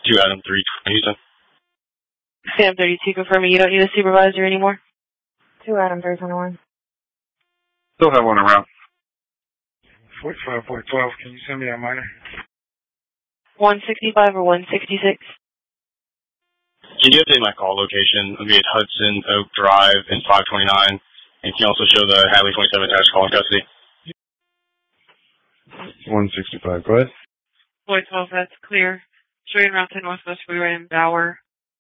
2 Adam 3 Houston. Sam 32 confirming you don't need a supervisor anymore. 2 Adam 321. Still have one around. 45, 412. Can you send me that minor? 165 or 166? Can you update my call location? It'll be at Hudson Oak Drive in 529. And can you also show the Hadley 27 attached call in custody? 165, go ahead. 412, that's clear. Straight around to Northwest Freeway in Bauer.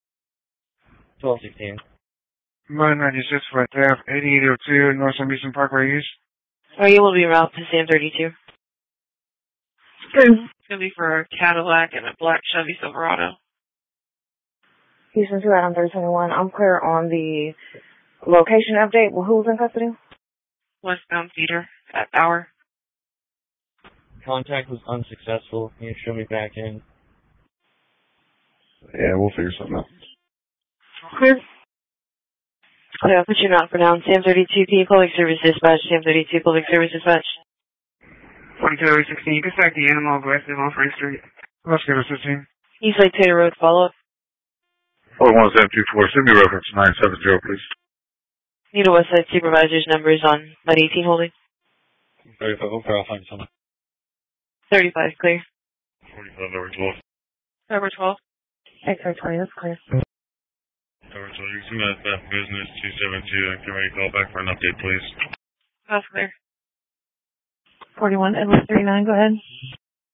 1216. 996 right there, 8802 North San Beeson Parkway East. Oh, you will be route to Sam 32. Okay. It's going to be for a Cadillac and a black Chevy Silverado. Houston 2 Adam 321. I'm clear on the location update. Well, who's in custody? Westbound feeder at Bauer. Contact was unsuccessful. Can you show me back in? Yeah, we'll figure something out. Clear. Clear, I'll put you out for now. Sam 32P, Public Service Dispatch. Sam 32, Public Service Dispatch. 4216, you can start the animal aggressive on Front Street. Let's get a 15. East Lake Taylor Road follow-up. 41724, send me reference 970, please. Need a Westside Supervisor's numbers on that 18 holding. 35, okay, I'll find someone. 35, clear. 45, over 12. Number 12. X-ray 20, that's clear. Over 12, you can send me that business 272 and can ready to call back for an update, please. That's clear. 41, Edward 39, go ahead.